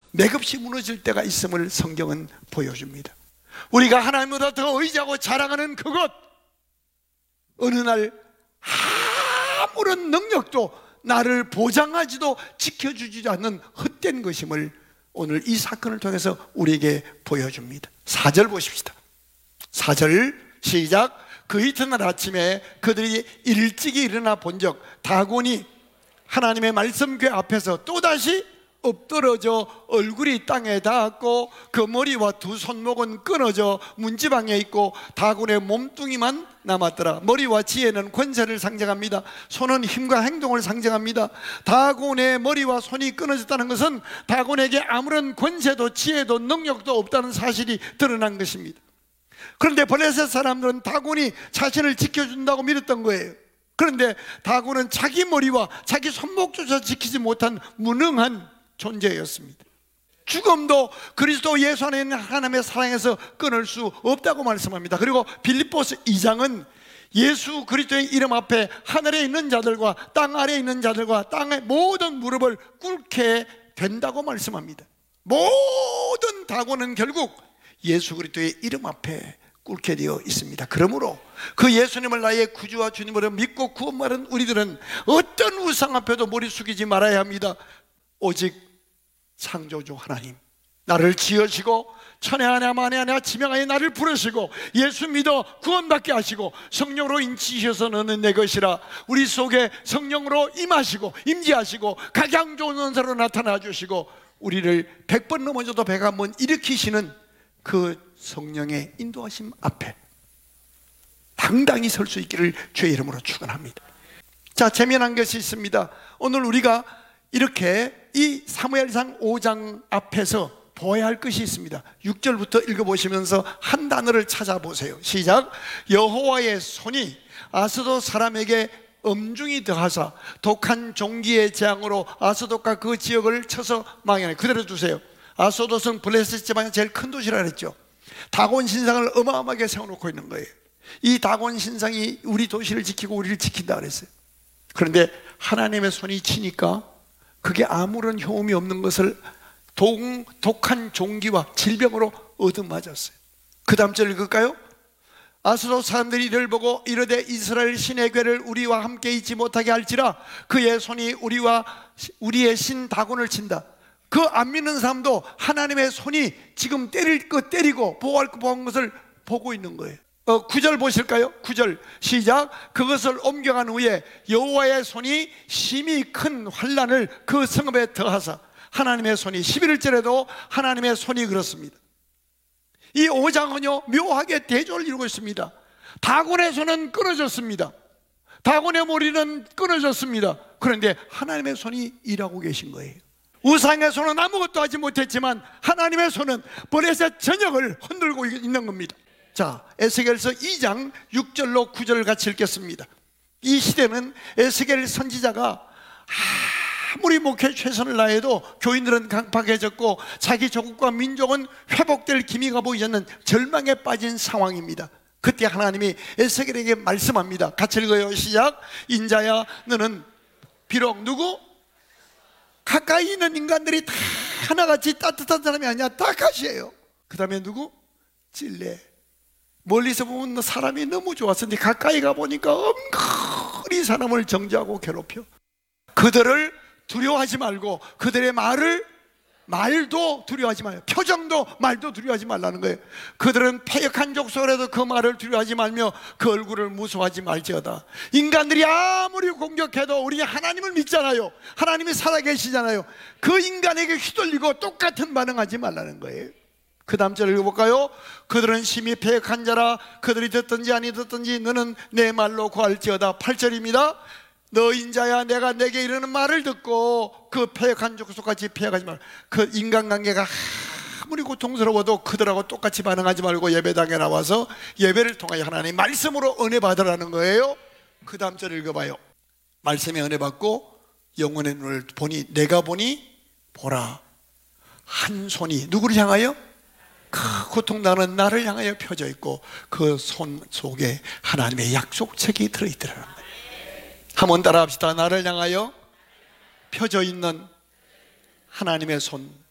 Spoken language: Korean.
맥없이 무너질 때가 있음을 성경은 보여줍니다. 우리가 하나님보다 더 의지하고 자랑하는 그것, 어느 날 아무런 능력도 나를 보장하지도 지켜주지 않는 헛된 것임을 오늘 이 사건을 통해서 우리에게 보여줍니다. 4절 보십시다. 4절 시작. 그 이튿날 아침에 그들이 일찍이 일어나 본즉 다곤이 하나님의 말씀궤 앞에서 또다시 엎드러져 얼굴이 땅에 닿았고 그 머리와 두 손목은 끊어져 문지방에 있고 다곤의 몸뚱이만 남았더라. 머리와 지혜는 권세를 상징합니다. 손은 힘과 행동을 상징합니다. 다곤의 머리와 손이 끊어졌다는 것은 다곤에게 아무런 권세도 지혜도 능력도 없다는 사실이 드러난 것입니다. 그런데 블레셋 사람들은 다곤이 자신을 지켜준다고 믿었던 거예요. 그런데 다곤은 자기 머리와 자기 손목조차 지키지 못한 무능한 존재였습니다. 죽음도 그리스도 예수 안에 있는 하나님의 사랑에서 끊을 수 없다고 말씀합니다. 그리고 빌립보서 2장은 예수 그리스도의 이름 앞에 하늘에 있는 자들과 땅 아래에 있는 자들과 땅의 모든 무릎을 꿇게 된다고 말씀합니다. 모든 다곤은 결국 예수 그리스도의 이름 앞에 꿇게 되어 있습니다. 그러므로 그 예수님을 나의 구주와 주님으로 믿고 구원받은 우리들은 어떤 우상 앞에도 머리 숙이지 말아야 합니다. 오직 창조주 하나님, 나를 지으시고 천에 하나 만에 하나 지명하여 나를 부르시고 예수 믿어 구원받게 하시고 성령으로 인치셔서 너는 내 것이라 우리 속에 성령으로 임하시고 임재하시고 각양 좋은 은사로 나타나 주시고 우리를 100번 넘어져도 101번 일으키시는 그 성령의 인도하심 앞에 당당히 설 수 있기를 주의 이름으로 축원합니다. 자, 재미난 것이 있습니다. 오늘 우리가 이렇게 이 사무엘상 5장 앞에서 보아야 할 것이 있습니다. 6절부터 읽어보시면서 한 단어를 찾아보세요. 시작. 여호와의 손이 아스돗 사람에게 엄중히 더하사 독한 종기의 재앙으로 아스돗과 그 지역을 쳐서 망하네. 그대로 두세요. 아스돗은 블레셋 지방의 제일 큰 도시라 그랬죠. 다곤 신상을 어마어마하게 세워놓고 있는 거예요. 이 다곤 신상이 우리 도시를 지키고 우리를 지킨다 그랬어요. 그런데 하나님의 손이 치니까 그게 아무런 효험이 없는 것을 독한 종기와 질병으로 얻어맞았어요. 그 다음 절 읽을까요? 아스돗 사람들이 이를 보고 이르되 이스라엘 신의 괴를 우리와 함께 있지 못하게 할지라 그의 손이 우리의 신 다곤을 친다. 그 안 믿는 사람도 하나님의 손이 지금 때릴 것 때리고 보호할 것 보호한 것을 보고 있는 거예요. 9절 보실까요? 9절 시작. 그것을 옮겨간 후에 여호와의 손이 심히 큰 환난을 그 성읍에 더하사 하나님의 손이 11절에도 하나님의 손이 그렇습니다. 이 5장은요 묘하게 대조를 이루고 있습니다. 다곤의 손은 끊어졌습니다. 다곤의 머리는 끊어졌습니다. 그런데 하나님의 손이 일하고 계신 거예요. 우상의 손은 아무것도 하지 못했지만 하나님의 손은 블레셋 전역을 흔들고 있는 겁니다. 자, 에스겔서 2장 6절로 9절을 같이 읽겠습니다. 이 시대는 에스겔 선지자가 아무리 목회 최선을 다해도 교인들은 강팍해졌고 자기 조국과 민족은 회복될 기미가 보이지 않는 절망에 빠진 상황입니다. 그때 하나님이 에스겔에게 말씀합니다. 같이 읽어요. 시작. 인자야 너는 비록 누구? 가까이 있는 인간들이 다 하나같이 따뜻한 사람이 아니야. 다 가시예요. 그 다음에 누구? 찔레. 멀리서 보면 사람이 너무 좋았는데 가까이 가보니까 엄청나게 사람을 정죄하고 괴롭혀. 그들을 두려워하지 말고 그들의 말도 두려워하지 마요. 표정도 말도 두려워하지 말라는 거예요. 그들은 패역한 족속이라도 그 말을 두려워하지 말며 그 얼굴을 무서워하지 말지어다. 인간들이 아무리 공격해도 우리 하나님을 믿잖아요. 하나님이 살아계시잖아요. 그 인간에게 휘둘리고 똑같은 반응하지 말라는 거예요. 그 다음 절 읽어볼까요? 그들은 심히 패역한 자라 그들이 듣든지 아니 듣든지 너는 내 말로 구할지어다. 8절입니다. 너 인자야 내가 내게 이르는 말을 듣고 그 패역한 족속같이 패역하지 말고 그 인간관계가 아무리 고통스러워도 그들하고 똑같이 반응하지 말고 예배당에 나와서 예배를 통하여 하나님 말씀으로 은혜 받으라는 거예요. 그 다음 절 읽어봐요. 말씀에 은혜 받고 영혼의 눈을 보니 내가 보니 보라 한 손이 누구를 향하여? 그 고통나는 나를 향하여 펴져 있고 그 손 속에 하나님의 약속책이 들어있더라는 거예요. 한번 따라 합시다. 나를 향하여 펴져 있는 하나님의 손.